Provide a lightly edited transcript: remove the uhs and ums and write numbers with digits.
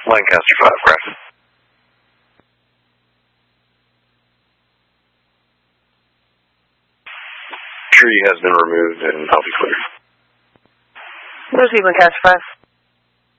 Lancaster 5, correct. Tree has been removed and I'll be clear. Proceed, Lancaster 5.